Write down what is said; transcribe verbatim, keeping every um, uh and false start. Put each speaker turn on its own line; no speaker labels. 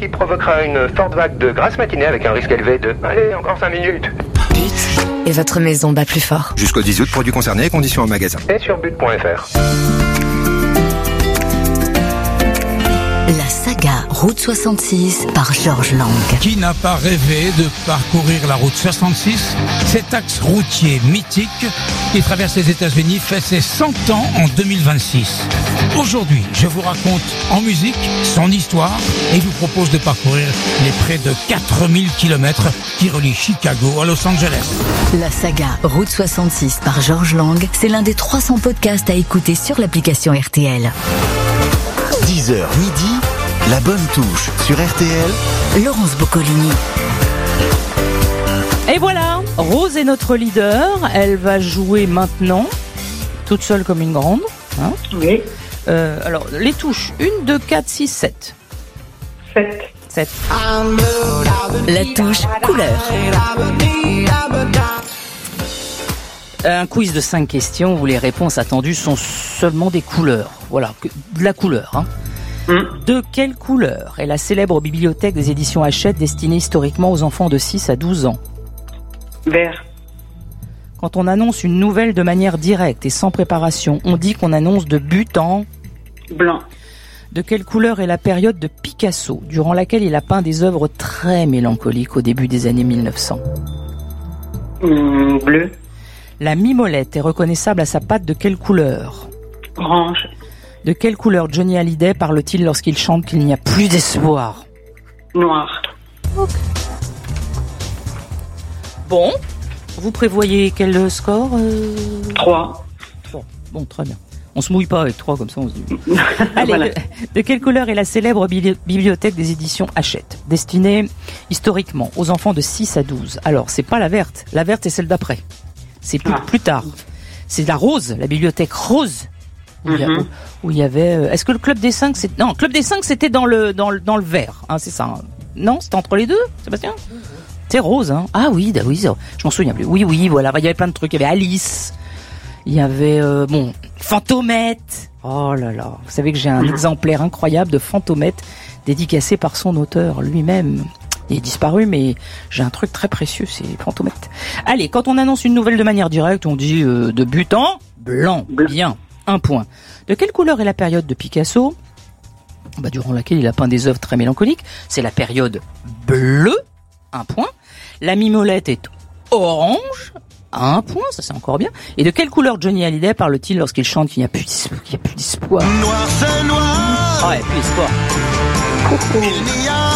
qui provoquera une forte vague de grasse matinée avec un risque élevé de... Allez, encore cinq minutes.
But et votre maison bat plus fort.
Jusqu'au dix août, produits concernés, conditions en magasin.
Et sur but point f r.
La saga Route soixante-six par Georges Lang.
Qui n'a pas rêvé de parcourir la route soixante-six, cet axe routier mythique qui traverse les États-Unis fait ses cent ans en deux mille vingt-six. Aujourd'hui, je vous raconte en musique son histoire et vous propose de parcourir les près de quatre mille kilomètres qui relient Chicago à Los Angeles.
La saga Route soixante-six par Georges Lang, c'est l'un des trois cents podcasts à écouter sur l'application R T L.
dix heures midi, la bonne touche sur R T L.
Laurence Boccolini.
Et voilà, Rose est notre leader. Elle va jouer maintenant, toute seule comme une grande. Hein
Oui.
Euh, alors, les touches, une, deux, quatre, six, sept.
sept.
sept.
La touche couleur.
Un quiz de cinq questions où les réponses attendues sont seulement des couleurs. Voilà, que, de la couleur. Hein.
Mm.
De quelle couleur est la célèbre bibliothèque des éditions Hachette destinée historiquement aux enfants de six à douze ans?
Vert.
Quand on annonce une nouvelle de manière directe et sans préparation, on dit qu'on annonce de but en...
Blanc.
De quelle couleur est la période de Picasso, durant laquelle il a peint des œuvres très mélancoliques au début des années mille neuf cents?
Mm, bleu.
La mimolette est reconnaissable à sa patte de quelle couleur?
Orange.
De quelle couleur Johnny Hallyday parle-t-il lorsqu'il chante qu'il n'y a plus d'espoir?
Noir.
Bon, vous prévoyez quel score euh...
trois.
Bon, bon, très bien. On se mouille pas avec trois, comme ça on se dit. Allez,
Voilà.
de, de quelle couleur est la célèbre bibli- bibliothèque des éditions Hachette, destinée historiquement aux enfants de six à douze? Alors, c'est pas la verte. La verte, c'est celle d'après. C'est plus,
Ah.
plus tard. C'est la rose, la bibliothèque rose. Où il y a-
Mhm.
où- où il y avait... euh, Est-ce que le Club des cinq, c'est... Non, Club des cinq, c'était dans le, dans le, dans le vert. Hein, c'est ça. Hein. Non, c'était entre les deux, Sébastien? C'est rose, hein. Ah oui, da- oui, ça- je m'en souviens plus. Oui, oui, voilà. Il y avait plein de trucs. Il y avait Alice. Il y avait, euh, bon, Fantomette. Oh là là. Vous savez que j'ai un exemplaire incroyable de Fantomette dédicacé par son auteur lui-même. Il est disparu, mais j'ai un truc très précieux, c'est Fantomette. Allez, quand on annonce une nouvelle de manière directe, on dit euh, de but en blanc. Bien. Un point. De quelle couleur est la période de Picasso, bah, durant laquelle il a peint des œuvres très mélancoliques? C'est la période bleue. Un point. La mimolette est orange. Un point, ça c'est encore bien. Et de quelle couleur Johnny Hallyday parle-t-il lorsqu'il chante qu'il n'y a plus d'espoir, qu'il n'y a plus d'espoir?
Noir, c'est noir.
Ah ouais, plus d'espoir.
Il n'y a